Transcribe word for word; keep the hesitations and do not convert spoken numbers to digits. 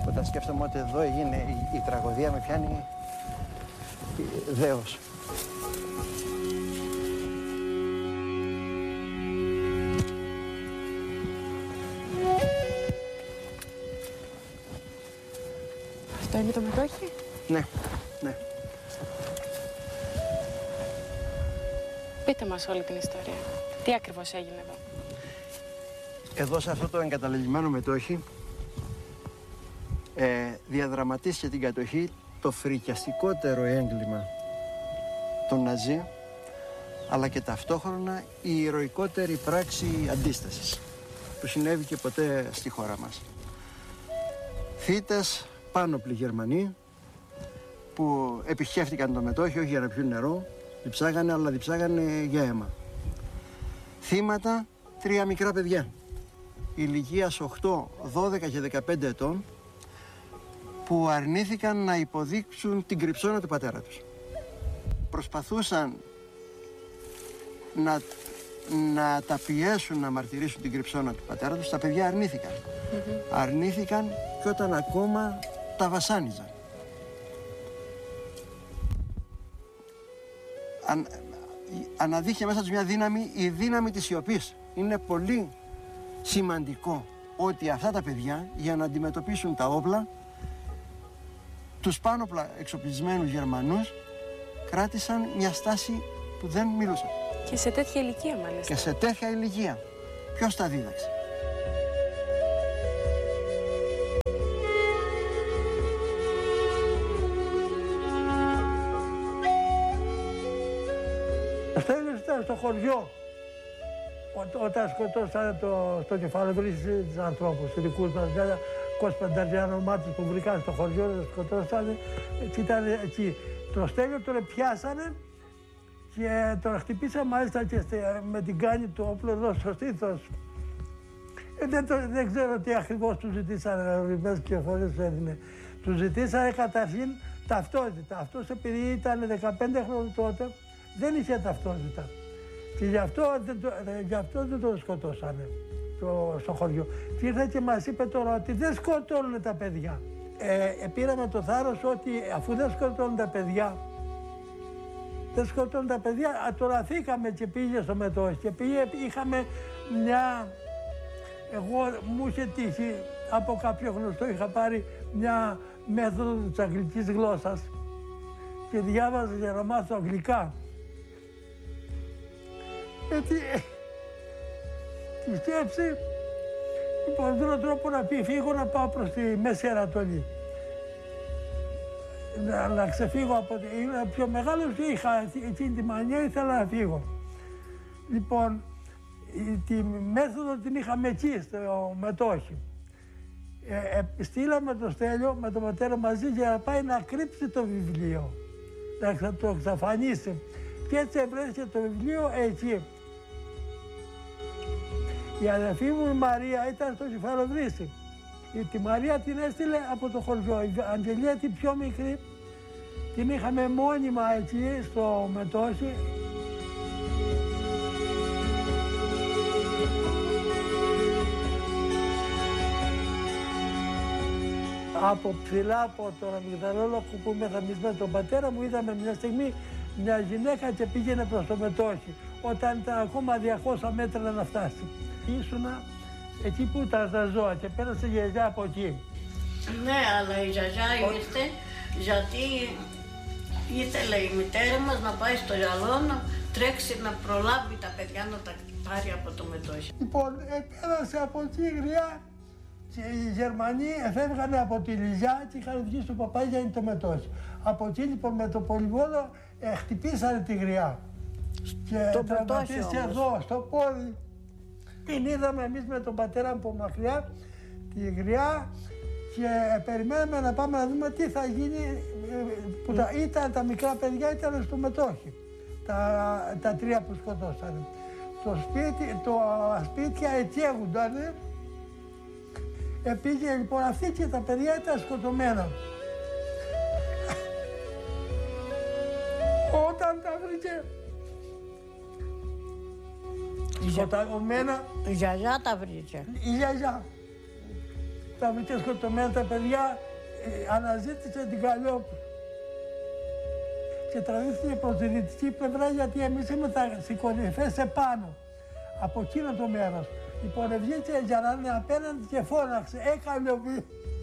Όταν σκέφτομαι ότι εδώ έγινε η, η τραγωδία, με πιάνει δέος. Αυτό είναι το μετόχι? Ναι, ναι. Πείτε μας όλη την ιστορία. Τι ακριβώς έγινε εδώ? Εδώ σε αυτό το εγκαταλελειμμένο μετόχι ε, διαδραματίστηκε την κατοχή το φρικιαστικότερο έγκλημα των Ναζί, αλλά και ταυτόχρονα η ηρωικότερη πράξη αντίστασης που συνέβηκε ποτέ στη χώρα μας. Θύτες, πάνωπλοι Γερμανοί που επιχέφτηκαν το μετόχι όχι για να πιούν νερό, διψάγανε, αλλά διψάγανε για αίμα. Θύματα, τρία μικρά παιδιά ηλικίας οκτώ, δώδεκα και δεκαπέντε ετών, που αρνήθηκαν να υποδείξουν την κρυψώνα του πατέρα τους. Προσπαθούσαν να, να τα πιέσουν να μαρτυρήσουν την κρυψώνα του πατέρα τους. Τα παιδιά αρνήθηκαν. Mm-hmm. Αρνήθηκαν και όταν ακόμα τα βασάνιζαν. Αν, αναδείχε μέσα τους μια δύναμη, η δύναμη της σιωπής. Είναι πολύ σημαντικό ότι αυτά τα παιδιά, για να αντιμετωπίσουν τα όπλα, τους πάνωπλα εξοπλισμένους Γερμανούς, κράτησαν μια στάση που δεν μιλούσαν. Και σε τέτοια ηλικία μάλιστα. Και σε τέτοια ηλικία. Ποιος τα δίδαξε? Στέλιος ήταν στο χωριό όταν σκοτώσανε το, στο κεφαλαιοδρύσι της ανθρώπους, του δικούς μας. είκοσι πέντε ονομάτες που βρήκαν στο χωριό, το σκοτώσανε και ήταν εκεί. Το Στέλιο τον πιάσανε και τον χτυπήσανε μάλιστα και με την κάνη του όπλου εδώ στο στήθος. Ε, δεν, το, δεν ξέρω τι ακριβώς του ζητήσανε, ορισμένες πληροφορίες έδινε. Του ζητήσανε καταρχήν ταυτότητα. Αυτός επειδή ήταν δεκαπέντε χρόνων τότε, δεν είχε ταυτότητα. Και γι' αυτό δεν, το, γι' αυτό δεν τον σκοτώσανε το, στο χωριό. Και ήρθε και μας είπε τώρα ότι δεν σκοτώνουν τα παιδιά. Ε, πήραμε το θάρρος ότι αφού δεν σκοτώνουν τα παιδιά, δεν σκοτώνουν τα παιδιά, ατοραθήκαμε και πήγε στο μετόχι. Και πήγε, είχαμε μια... Εγώ μου είχε τύχει από κάποιο γνωστό, είχα πάρει μια μέθοδο της αγγλικής γλώσσας και διάβαζα για να μάθω αγγλικά. Γιατί τη σκέψη, λοιπόν, βρω τρόπο να πει, φύγω να πάω προς τη Μέση Ανατολή. Να, να ξεφύγω από τη... Ήμουν πιο μεγάλος και είχα εκείνη τη μανία, ήθελα να φύγω. Λοιπόν, τη μέθοδο την είχαμε εκεί, στο μετόχι. Ε, ε, στείλαμε το Στέλιο με τον πατέρα μαζί για να πάει να κρύψει το βιβλίο, να το εξαφανίσει. Και έτσι βρέθηκε το βιβλίο εκεί. Η αδερφή μου η Μαρία ήταν στο Κεφαλαιοδρύσι. Τη Μαρία την έστειλε από το χωριό. Η Αγγελία την πιο μικρή την είχαμε μόνιμα εκεί στο μετόχι. Από ψηλά από τον αμυγδαλόλογο που είμαι θαμισμένο τον πατέρα μου, είδαμε μια στιγμή μια γυναίκα και πήγαινε προς το μετόχι, όταν ήταν ακόμα διακόσια μέτρα να φτάσει. Ήσουνα εκεί που ήταν τα ζώα και πέρασε η γιαγιά από εκεί. Ναι, αλλά η γιαγιά ήρθε γιατί ήθελε η μητέρα μας να πάει στο γυαλό να τρέξει να προλάβει τα παιδιά να τα πάρει από το μετόχι. Λοιπόν, πέρασε από εκεί η γριά και οι Γερμανοί εφεύγανε από τη Λιζιά και είχαν βγει στο Παπάγια είναι το μετόχι. Από εκεί λοιπόν με το πολυβόλο ε, χτυπήσανε τη γριά. Και τραυματίστηκε εδώ, στο πόδι. Την είδαμε εμείς με τον πατέρα από μακριά, τη γριά, και περιμέναμε να πάμε να δούμε τι θα γίνει. Που τα, ήταν τα μικρά παιδιά, ήταν στο μετόχι, τα, τα τρία που σκοτώσανε. Το σπίτι, το σπίτια ετιέγουνταν. Πήγε λοιπόν αυτή και τα παιδιά ήταν σκοτωμένα. Όταν τα βρήκε σκοτωμένα... Η γιαγιά τα βρήκε. Η γιαγιά. τα βρήκε σκοτωμένα τα παιδιά, ε, αναζήτησε την Καλλιόπουλο. Και τραβήθηκε προς τη δυτική πλευρά, γιατί εμείς ήμασταν στις κορυφές επάνω, από εκείνο το μέρος. Λοιπόν, βγήκε για να είναι απέναντι και φώναξε, «Ε, Καλλιόπη!»